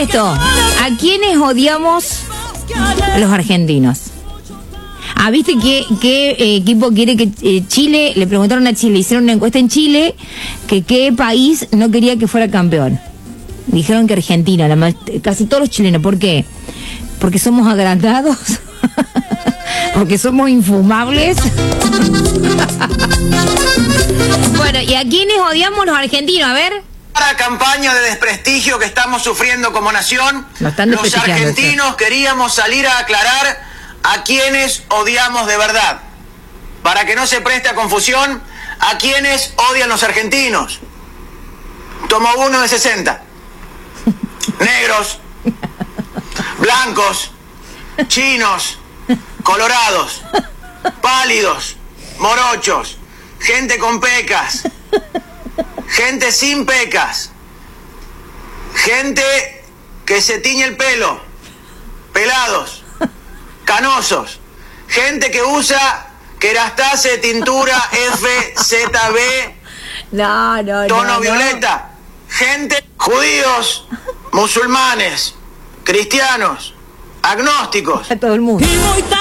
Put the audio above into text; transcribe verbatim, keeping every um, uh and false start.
esto. ¿A quiénes odiamos los argentinos? Ah, ¿viste qué, qué eh, equipo quiere que eh, Chile? Le preguntaron a Chile, hicieron una encuesta en Chile, que qué país no quería que fuera campeón. Dijeron que Argentina, la, casi todos los chilenos. ¿Por qué? Porque somos agrandados, porque somos infumables. Bueno, ¿y a quiénes odiamos los argentinos? A ver. La campaña de desprestigio que estamos sufriendo como nación, los argentinos queríamos salir a aclarar a quienes odiamos de verdad, para que no se preste a confusión, a quienes odian los argentinos. Tomo uno de sesenta. Negros, blancos, chinos, colorados, pálidos, morochos, gente con pecas, gente sin pecas, gente que se tiñe el pelo, pelados, canosos, gente que usa Kerastase tintura F Z B, no, no, tono no, violeta, no. Gente, judíos, musulmanes, cristianos, agnósticos. A todo el mundo.